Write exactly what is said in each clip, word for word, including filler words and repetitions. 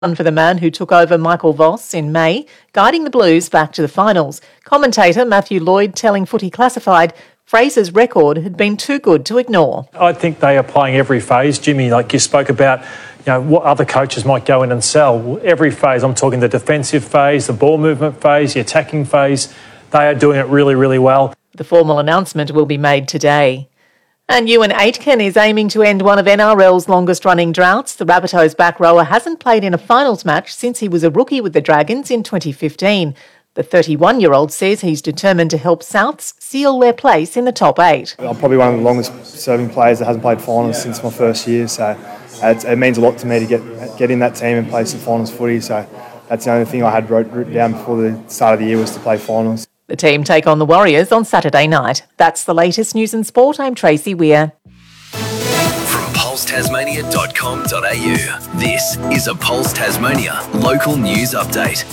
One for the man who took over Michael Voss in May, guiding the Blues back to the finals. Commentator Matthew Lloyd telling Footy Classified Fraser's record had been too good to ignore. I think they are playing every phase. Jimmy, like you spoke about, you know, what other coaches might go in and sell. Every phase, I'm talking the defensive phase, the ball movement phase, the attacking phase, they are doing it really, really well. The formal announcement will be made today. And Ewan Aitken is aiming to end one of N R L's longest-running droughts. The Rabbitohs back rower hasn't played in a finals match since he was a rookie with the Dragons in twenty fifteen. The thirty-one-year-old says he's determined to help Souths seal their place in the top eight. I'm probably one of the longest-serving players that hasn't played finals since my first year, so it, it means a lot to me to get get in that team and play some finals footy. So that's the only thing I had wrote, written down before the start of the year was to play finals. The team take on the Warriors on Saturday night. That's the latest news and sport. I'm Tracy Weir. From pulse tasmania dot com dot a u, this is a Pulse Tasmania local news update.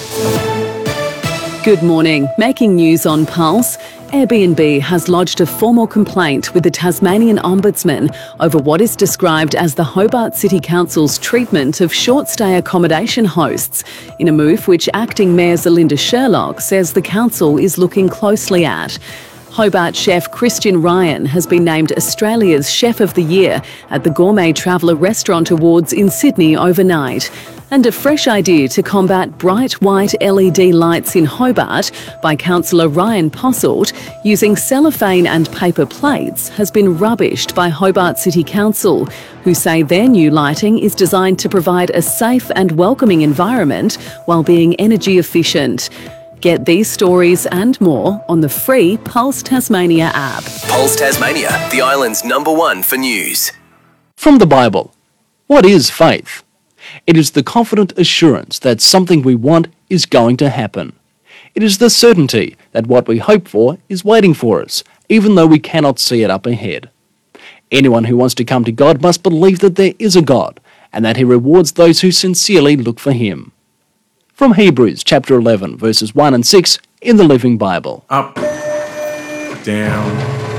Good morning. Making news on Pulse. Airbnb has lodged a formal complaint with the Tasmanian Ombudsman over what is described as the Hobart City Council's treatment of short-stay accommodation hosts, in a move which Acting Mayor Zelinda Sherlock says the council is looking closely at. Hobart chef Christian Ryan has been named Australia's Chef of the Year at the Gourmet Traveller Restaurant Awards in Sydney overnight. And a fresh idea to combat bright white L E D lights in Hobart by Councillor Ryan Posselt using cellophane and paper plates has been rubbished by Hobart City Council, who say their new lighting is designed to provide a safe and welcoming environment while being energy efficient. Get these stories and more on the free Pulse Tasmania app. Pulse Tasmania, the island's number one for news. From the Bible, what is faith? It is the confident assurance that something we want is going to happen. It is the certainty that what we hope for is waiting for us, even though we cannot see it up ahead. Anyone who wants to come to God must believe that there is a God, and that he rewards those who sincerely look for him. From Hebrews chapter eleven, verses one and six in the Living Bible. Up, down,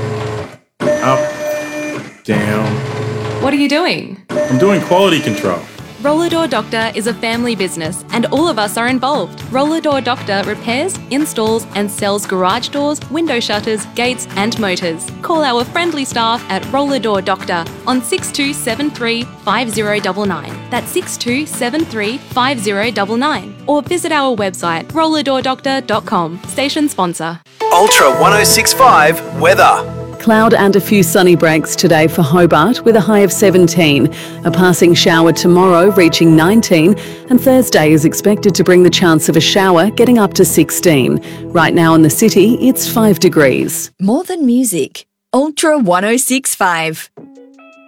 up, down. What are you doing? I'm doing quality control. Roller Door Doctor is a family business and all of us are involved. Roller Door Doctor repairs, installs and sells garage doors, window shutters, gates and motors. Call our friendly staff at Roller Door Doctor on six two seven three, five zero nine nine. That's six two seven three, five zero nine nine. Or visit our website roller door doctor dot com. Station sponsor. Ultra one oh six point five weather. Cloud and a few sunny breaks today for Hobart with a high of seventeen. A passing shower tomorrow reaching nineteen, and Thursday is expected to bring the chance of a shower getting up to sixteen. Right now in the city, it's five degrees. More than music. Ultra one oh six point five.